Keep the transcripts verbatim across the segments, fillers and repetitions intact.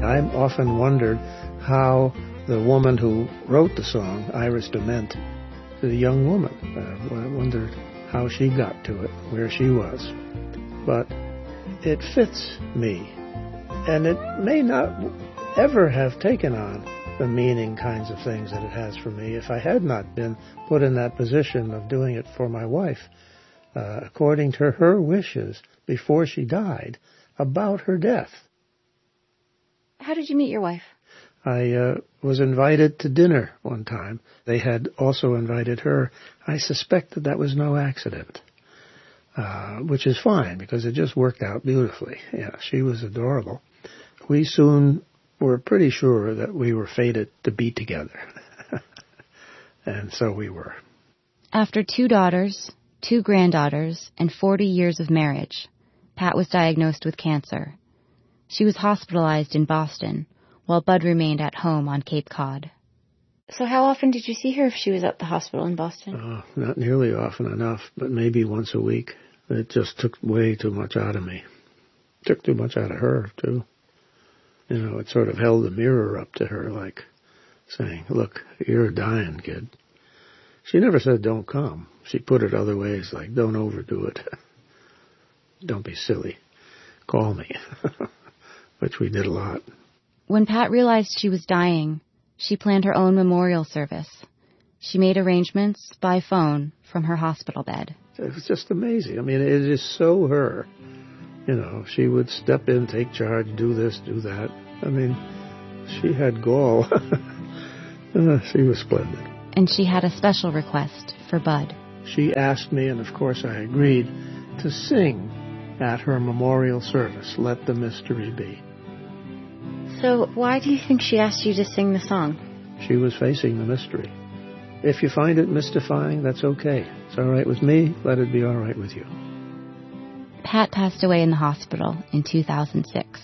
I've often wondered how the woman who wrote the song, Iris DeMent, the young woman, uh, I wondered how she got to it, where she was. But it fits me, and it may not ever have taken on the meaning kinds of things that it has for me if I had not been put in that position of doing it for my wife, uh, according to her wishes before she died, about her death. How did you meet your wife? I uh, was invited to dinner one time. They had also invited her. I suspect that that was no accident, uh, which is fine because it just worked out beautifully. Yeah, she was adorable. We soon were pretty sure that we were fated to be together. And so we were. After two daughters, two granddaughters, and forty years of marriage, Pat was diagnosed with cancer. She was hospitalized in Boston, while Bud remained at home on Cape Cod. So how often did you see her if she was at the hospital in Boston? Oh, not nearly often enough, but maybe once a week. It just took way too much out of me. Took too much out of her, too. You know, it sort of held the mirror up to her like saying, look, you're dying, kid. She never said don't come. She put it other ways like don't overdo it. Don't be silly. Call me. Which we did a lot. When Pat realized she was dying, she planned her own memorial service. She made arrangements by phone from her hospital bed. It was just amazing. I mean, it is so her. You know, she would step in, take charge, do this, do that. I mean, she had gall. uh, she was splendid. And she had a special request for Bud. She asked me, and of course I agreed, to sing at her memorial service, Let the Mystery Be. So why do you think she asked you to sing the song? She was facing the mystery. If you find it mystifying, that's okay. It's all right with me. Let it be all right with you. Pat passed away in the hospital in two thousand six.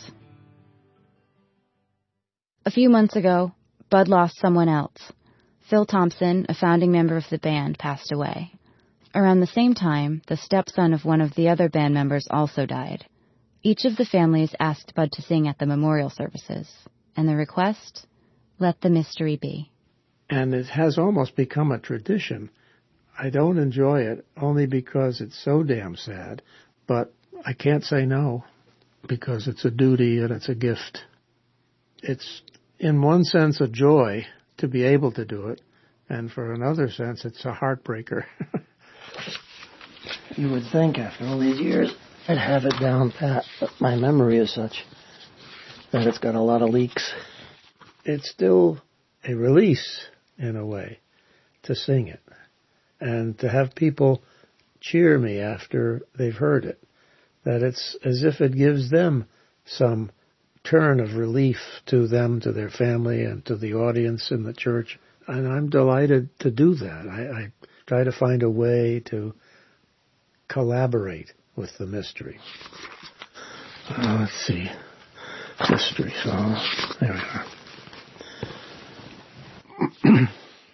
A few months ago, Bud lost someone else. Phil Thompson, a founding member of the band, passed away. Around the same time, the stepson of one of the other band members also died. Each of the families asked Bud to sing at the memorial services, and the request, Let the Mystery Be. And it has almost become a tradition. I don't enjoy it only because it's so damn sad, but I can't say no because it's a duty and it's a gift. It's, in one sense, a joy to be able to do it, and for another sense, it's a heartbreaker. You would think after all these years I'd have it down pat, but my memory is such that it's got a lot of leaks. It's still a release, in a way, to sing it, and to have people cheer me after they've heard it, that it's as if it gives them some turn of relief to them, to their family, and to the audience in the church. And I'm delighted to do that. I, I try to find a way to collaborate with the mystery. Uh, let's see. Mystery song. There we are.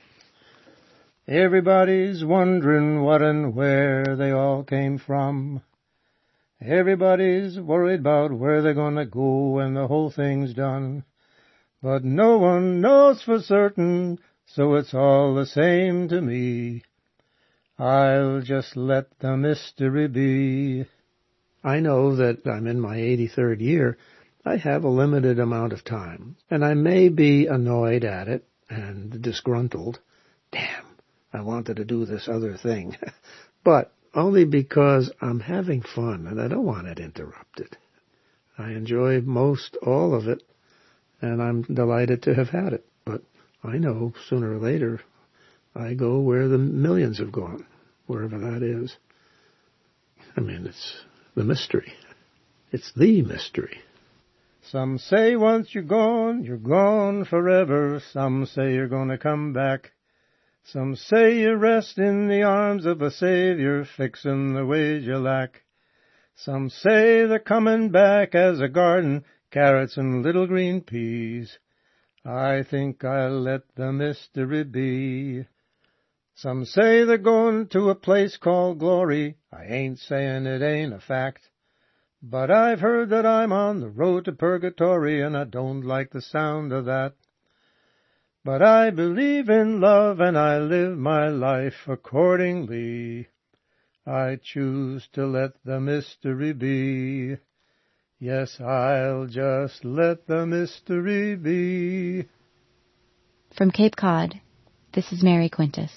Everybody's wondering what and where they all came from. Everybody's worried about where they're gonna go when the whole thing's done. But no one knows for certain, so it's all the same to me. I'll just let the mystery be. I know that I'm in my eighty-third year. I have a limited amount of time, and I may be annoyed at it and disgruntled. Damn, I wanted to do this other thing. But only because I'm having fun, and I don't want it interrupted. I enjoy most all of it, and I'm delighted to have had it. But I know sooner or later I go where the millions have gone, wherever that is. I mean, it's the mystery. It's the mystery. Some say once you're gone, you're gone forever. Some say you're going to come back. Some say you rest in the arms of a Savior, fixing the ways you lack. Some say they're coming back as a garden, carrots and little green peas. I think I'll let the mystery be. Some say they're going to a place called glory. I ain't saying it ain't a fact. But I've heard that I'm on the road to purgatory, and I don't like the sound of that. But I believe in love, and I live my life accordingly. I choose to let the mystery be. Yes, I'll just let the mystery be. From Cape Cod, this is Mary Quintus.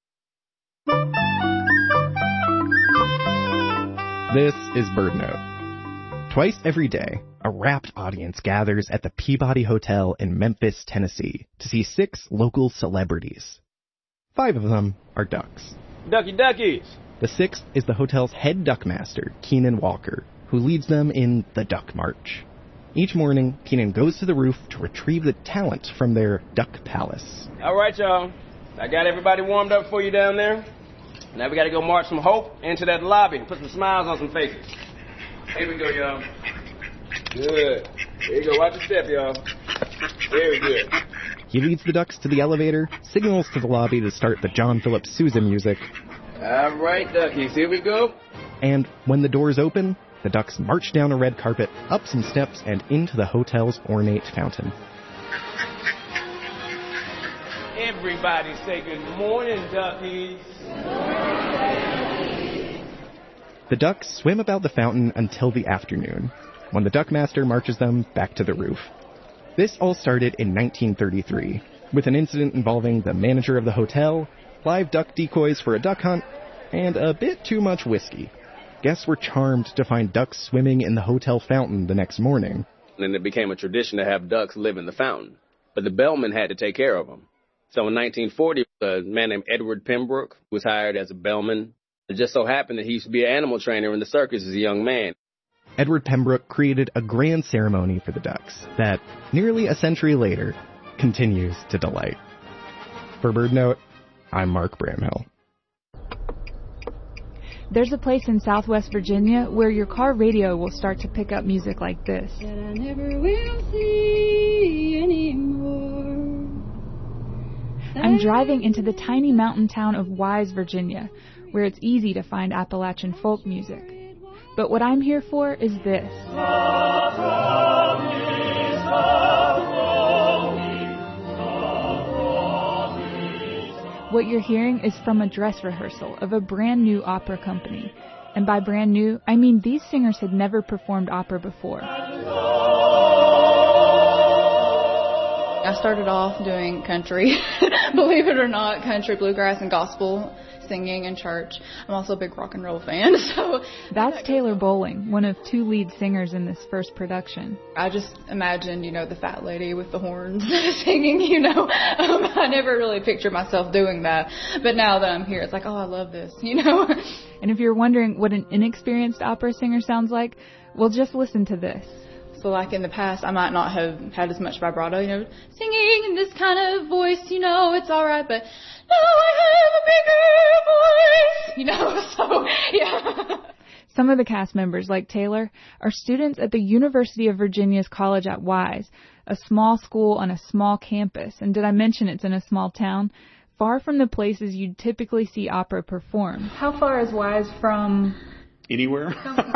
This is Bird Note. Twice every day, a rapt audience gathers at the Peabody Hotel in Memphis, Tennessee, to see six local celebrities. Five of them are ducks. Ducky duckies! The sixth is the hotel's head duckmaster, Keenan Walker, who leads them in the Duck March. Each morning, Keenan goes to the roof to retrieve the talent from their duck palace. All right, y'all. I got everybody warmed up for you down there. Now we got to go march some hope into that lobby and put some smiles on some faces. Here we go, y'all. Good. There you go. Watch your step, y'all. Very good. He leads the ducks to the elevator, signals to the lobby to start the John Philip Sousa music. All right, duckies. Here we go. And when the doors open, the ducks march down a red carpet, up some steps, and into the hotel's ornate fountain. Everybody say good morning, duckies. The ducks swim about the fountain until the afternoon, when the duckmaster marches them back to the roof. This all started in nineteen thirty-three, with an incident involving the manager of the hotel, live duck decoys for a duck hunt, and a bit too much whiskey. Guests were charmed to find ducks swimming in the hotel fountain the next morning. And it became a tradition to have ducks live in the fountain, but the bellman had to take care of them. So in nineteen forty, a man named Edward Pembroke was hired as a bellman. It just so happened that he used to be an animal trainer in the circus as a young man. Edward Pembroke created a grand ceremony for the ducks that, nearly a century later, continues to delight. For Bird Note, I'm Mark Bramhill. There's a place in Southwest Virginia where your car radio will start to pick up music like this. That I never will see anymore. I'm driving into the tiny mountain town of Wise, Virginia, where it's easy to find Appalachian folk music. But what I'm here for is this. What you're hearing is from a dress rehearsal of a brand new opera company. And by brand new, I mean these singers had never performed opera before. I started off doing country, believe it or not, country, bluegrass, and gospel singing in church. I'm also a big rock and roll fan. So that's Taylor Bowling, one of two lead singers in this first production. I just imagined, you know, the fat lady with the horns singing, you know. Um, I never really pictured myself doing that. But now that I'm here, it's like, oh, I love this, you know. And if you're wondering what an inexperienced opera singer sounds like, well, just listen to this. So like in the past, I might not have had as much vibrato, you know, singing in this kind of voice, you know, it's all right, but now I have a bigger voice, you know, so, yeah. Some of the cast members, like Taylor, are students at the University of Virginia's College at Wise, a small school on a small campus. And did I mention it's in a small town? Far from the places you'd typically see opera performed. How far is Wise from... Anywhere.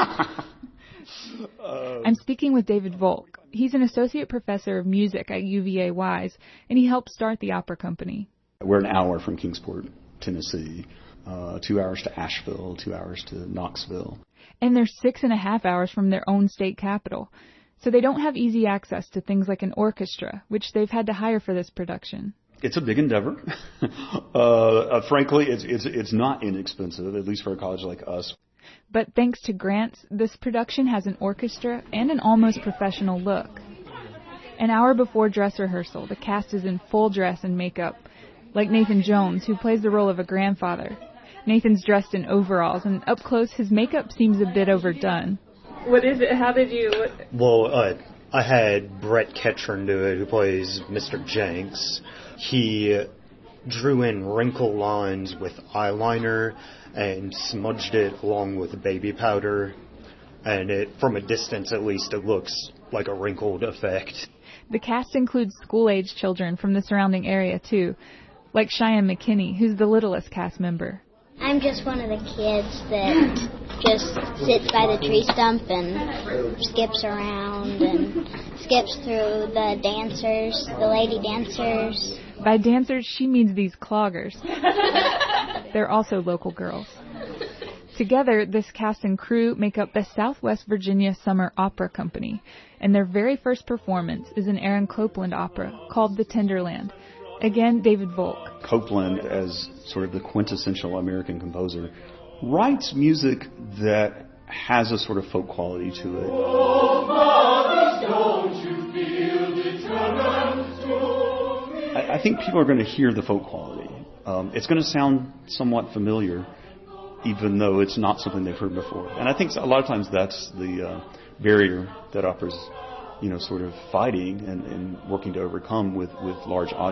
I'm speaking with David Volk. He's an associate professor of music at U V A Wise, and he helped start the opera company. We're an hour from Kingsport, Tennessee, uh, two hours to Asheville, two hours to Knoxville. And they're six and a half hours from their own state capital. So they don't have easy access to things like an orchestra, which they've had to hire for this production. It's a big endeavor. uh, uh, frankly, it's, it's, it's not inexpensive, at least for a college like us. But thanks to grants, this production has an orchestra and an almost professional look. An hour before dress rehearsal, the cast is in full dress and makeup, like Nathan Jones, who plays the role of a grandfather. Nathan's dressed in overalls, and up close, his makeup seems a bit overdone. What is it? How did you... Well, uh, I had Brett Ketchern do it, who plays Mister Jenks. He drew in wrinkle lines with eyeliner and smudged it along with baby powder, and it, from a distance at least, it looks like a wrinkled effect. The cast includes school-age children from the surrounding area, too, like Cheyenne McKinney, who's the littlest cast member. I'm just one of the kids that just sits by the tree stump and skips around and skips through the dancers, the lady dancers. By dancers, she means these cloggers. They're also local girls. Together, this cast and crew make up the Southwest Virginia Summer Opera Company, and their very first performance is an Aaron Copland opera called The Tenderland. Again, David Volk. Copland, as sort of the quintessential American composer, writes music that has a sort of folk quality to it. Oh, brothers, don't you feel determined to... I, I think people are going to hear the folk quality. Um, it's going to sound somewhat familiar, even though it's not something they've heard before. And I think a lot of times that's the uh, barrier that opera's, you know, sort of fighting and, and working to overcome with, with large audiences.